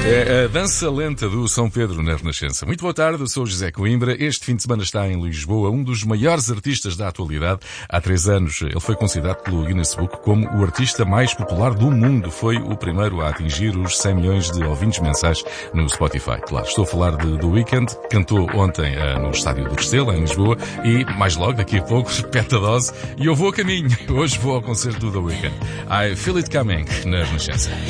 É a dança lenta do São Pedro na Renascença. Muito boa tarde, eu sou o José Coimbra. Este fim de semana está em Lisboa um dos maiores artistas da atualidade. Há 3 anos ele foi considerado pelo Guinness Book como o artista mais popular do mundo. Foi o primeiro a atingir os 100 milhões de ouvintes mensais no Spotify. Claro, estou a falar de The Weeknd. Cantou ontem no Estádio do Restelo, em Lisboa, e mais logo, daqui a pouco, repete a dose. E eu vou a caminho. Hoje vou ao concerto do The Weeknd. I Feel It Coming na Renascença.